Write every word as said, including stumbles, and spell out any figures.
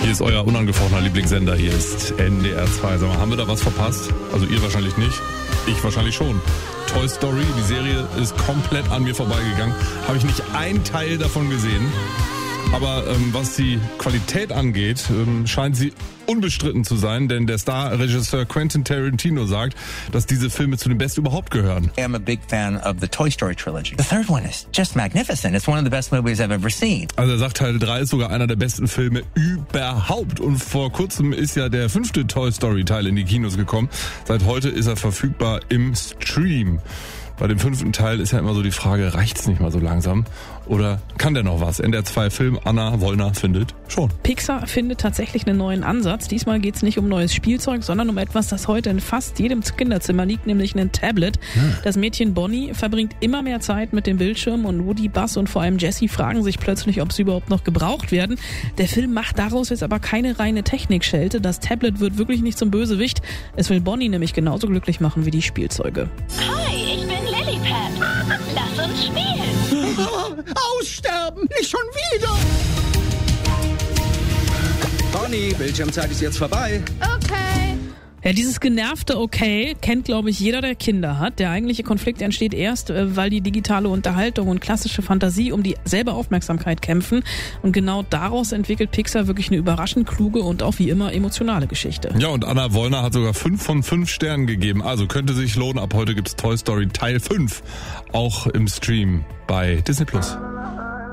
Hier ist euer unangefochtener Lieblingssender, hier ist N D R zwei. Sag mal, haben wir da was verpasst? Also ihr wahrscheinlich nicht, ich wahrscheinlich schon. Toy Story, die Serie ist komplett an mir vorbeigegangen. Habe ich nicht einen Teil davon gesehen. Aber ähm, was die Qualität angeht, ähm, scheint sie unbestritten zu sein, denn der Star-Regisseur Quentin Tarantino sagt, dass diese Filme zu den besten überhaupt gehören. I'm a big fan of the Toy Story trilogy. The third one is just magnificent. It's one of the best movies I've ever seen. Also er sagt, Teil drei ist sogar einer der besten Filme überhaupt. Und vor kurzem ist ja der fünfte Toy Story Teil in die Kinos gekommen. Seit heute ist er verfügbar im Stream. Bei dem fünften Teil ist ja immer so die Frage, reicht's nicht mal so langsam? Oder kann der noch was? N D R zwei Film, Anna Wollner findet schon. Pixar findet tatsächlich einen neuen Ansatz. Diesmal geht's nicht um neues Spielzeug, sondern um etwas, das heute in fast jedem Kinderzimmer liegt, nämlich ein Tablet. Hm. Das Mädchen Bonnie verbringt immer mehr Zeit mit dem Bildschirm und Woody, Buzz und vor allem Jessie fragen sich plötzlich, ob sie überhaupt noch gebraucht werden. Der Film macht daraus jetzt aber keine reine Technikschelte. Das Tablet wird wirklich nicht zum Bösewicht. Es will Bonnie nämlich genauso glücklich machen wie die Spielzeuge. Hi, ich bin Lilypad. Lass uns spielen. Aussterben, nicht schon wieder. Bonnie, Bildschirmzeit ist jetzt vorbei. Okay. Ja, dieses genervte Okay kennt, glaube ich, jeder, der Kinder hat. Der eigentliche Konflikt entsteht erst, weil die digitale Unterhaltung und klassische Fantasie um dieselbe Aufmerksamkeit kämpfen. Und genau daraus entwickelt Pixar wirklich eine überraschend kluge und auch wie immer emotionale Geschichte. Ja, und Anna Wollner hat sogar fünf von fünf Sternen gegeben. Also könnte sich lohnen. Ab heute gibt's Toy Story Teil fünf auch im Stream bei Disney Plus.